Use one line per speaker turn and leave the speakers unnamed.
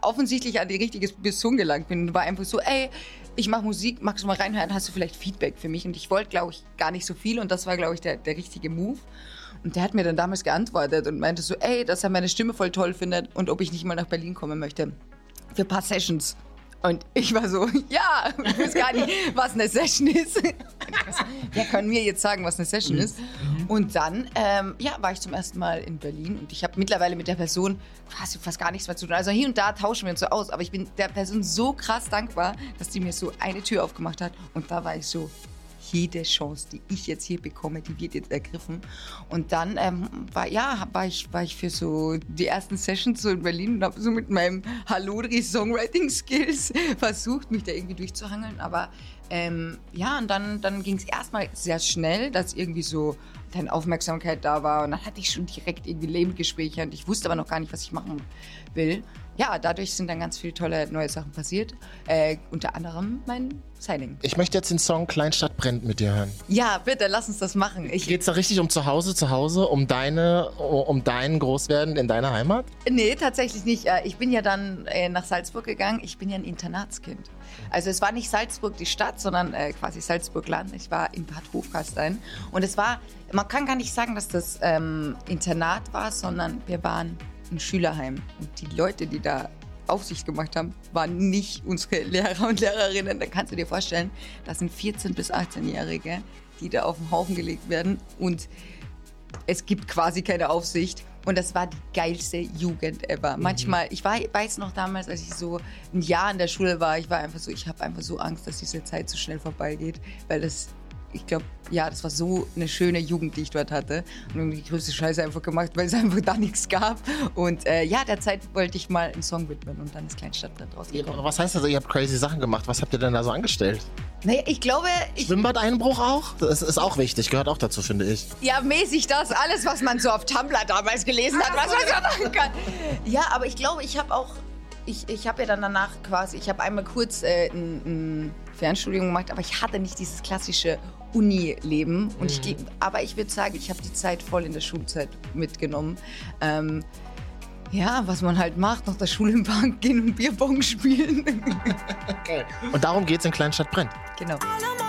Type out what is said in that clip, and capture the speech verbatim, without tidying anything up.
offensichtlich an die richtige Person gelangt bin. Und war einfach so, ey, ich mache Musik, magst du mal reinhören, hast du vielleicht Feedback für mich? Und ich wollte, glaube ich, gar nicht so viel und das war, glaube ich, der, der richtige Move. Und der hat mir dann damals geantwortet und meinte so, ey, dass er meine Stimme voll toll findet und ob ich nicht mal nach Berlin kommen möchte für ein paar Sessions. Und ich war so, ja, ich weiß gar nicht, was eine Session ist. Wer kann mir jetzt sagen, was eine Session ist? Und dann ähm, ja, war ich zum ersten Mal in Berlin und ich habe mittlerweile mit der Person fast, fast gar nichts mehr zu tun. Also hier und da tauschen wir uns so aus, aber ich bin der Person so krass dankbar, dass die mir so eine Tür aufgemacht hat. Und da war ich so, jede Chance, die ich jetzt hier bekomme, die wird jetzt ergriffen. Und dann ähm, war, ja, war, ich, war ich für so die ersten Sessions so in Berlin und habe so mit meinem Hallodri-Songwriting-Skills versucht, mich da irgendwie durchzuhangeln. Aber ähm, ja, und dann, dann ging es erstmal sehr schnell, dass irgendwie so dann Aufmerksamkeit da war. Und dann hatte ich schon direkt irgendwie Labelgespräche und ich wusste aber noch gar nicht, was ich machen will. Ja, dadurch sind dann ganz viele tolle neue Sachen passiert. Äh, unter anderem mein Signing.
Ich möchte jetzt den Song Kleinstadt brennt mit dir hören.
Ja, bitte, lass uns das machen. Ich
Geht's da richtig um zu Hause, zu Hause, um deine, um dein Großwerden in deiner Heimat?
Nee, tatsächlich nicht. Ich bin ja dann nach Salzburg gegangen. Ich bin ja ein Internatskind. Also es war nicht Salzburg die Stadt, sondern äh, quasi Salzburg-Land. Ich war in Bad Hofgastein. Und es war, man kann gar nicht sagen, dass das ähm, Internat war, sondern wir waren ein Schülerheim. Und die Leute, die da Aufsicht gemacht haben, waren nicht unsere Lehrer und Lehrerinnen. Da kannst du dir vorstellen, das sind vierzehn- bis achtzehnjährige, die da auf den Haufen gelegt werden. Und es gibt quasi keine Aufsicht. Und das war die geilste Jugend ever. Mhm. Manchmal, ich war, weiß noch damals, als ich so ein Jahr in der Schule war, ich war einfach so, ich habe einfach so Angst, dass diese Zeit so schnell vorbeigeht, weil das, ich glaube, ja, das war so eine schöne Jugend, die ich dort hatte. Und irgendwie die größte Scheiße einfach gemacht, weil es einfach da nichts gab. Und äh, ja, der Zeit wollte ich mal einen Song widmen und dann ist Kleinstadtbrennt rausgekommen.
Ja, was heißt also, ihr habt crazy Sachen gemacht? Was habt ihr denn da so angestellt?
Naja, ich glaube... Ich
Schwimmbadeinbruch auch? Das ist auch wichtig, gehört auch dazu, finde ich.
Ja, mäßig das, alles, was man so auf Tumblr damals gelesen hat, was man so machen kann. Ja, aber ich glaube, ich habe auch... Ich, ich habe ja dann danach quasi... Ich habe einmal kurz äh, ein, ein Fernstudium gemacht, aber ich hatte nicht dieses klassische Uni-Leben. Und mhm. ich, aber ich würde sagen, ich habe die Zeit voll in der Schulzeit mitgenommen. Ähm, ja, was man halt macht, nach der Schule im Park gehen und Bierbong spielen.
Okay. Und darum geht's in Kleinstadt brennt.
Genau.